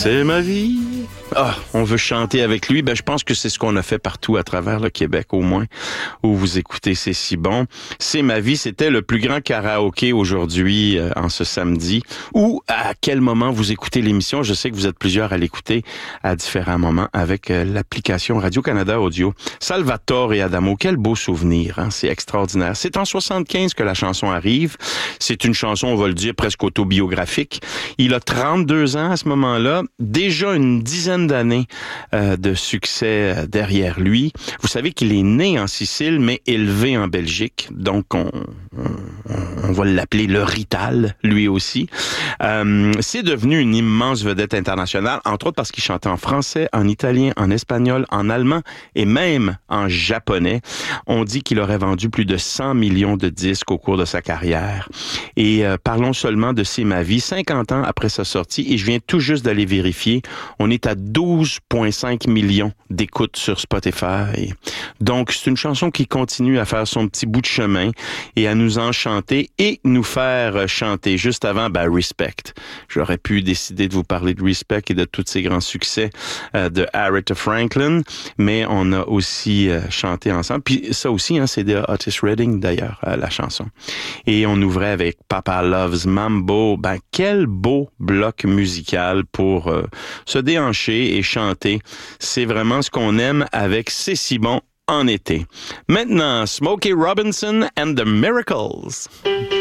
C'est ma vie. Ah, on veut chanter avec lui. Ben, je pense que c'est ce qu'on a fait partout à travers le Québec, au moins, où vous écoutez C'est si bon. C'est ma vie, c'était le plus grand karaoké aujourd'hui, en ce samedi. Ou à quel moment vous écoutez l'émission? Je sais que vous êtes plusieurs à l'écouter à différents moments avec l'application Radio-Canada Audio. Salvatore et Adamo, quel beau souvenir, hein? C'est extraordinaire. C'est en 75 que la chanson arrive. C'est une chanson, on va le dire, presque autobiographique. Il a 32 ans à ce moment-là. Déjà une dizaine d'années de succès derrière lui. Vous savez qu'il est né en Sicile, mais élevé en Belgique. Donc, on va l'appeler le Rital, lui aussi. C'est devenu une immense vedette internationale, entre autres parce qu'il chantait en français, en italien, en espagnol, en allemand et même en japonais. On dit qu'il aurait vendu plus de 100 millions de disques au cours de sa carrière. Et parlons seulement de C'est ma vie, 50 ans après sa sortie, et je viens tout juste d'aller vérifier, on est à 12,5 millions d'écoutes sur Spotify. Donc, c'est une chanson qui continue à faire son petit bout de chemin et à nous enchanter et nous faire chanter. Juste avant, Respect. J'aurais pu décider de vous parler de Respect et de tous ces grands succès de Aretha Franklin, mais on a aussi chanté ensemble. Puis ça aussi, hein, c'est de Otis Redding d'ailleurs, la chanson. Et on ouvrait avec Papa Loves Mambo. Quel beau bloc musical pour se déhancher et chanter. C'est vraiment ce qu'on aime avec C'est si bon en été. Maintenant, Smokey Robinson and the Miracles.